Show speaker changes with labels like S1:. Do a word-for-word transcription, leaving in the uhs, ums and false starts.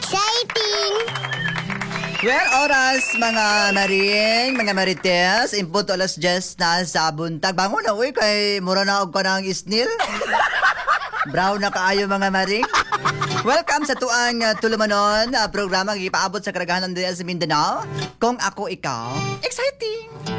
S1: Exciting!
S2: Well, oras mga maring, mga marites, input alas diyes na sa buntag. Bangon na, uy, kay mura na og ka ng isnil. Brown na kaayo mga maring. Welcome sa tuang uh, tulumanon, uh, programa ipaabot sa karagahan ng D S Mindanao. Kung ako ikaw, exciting!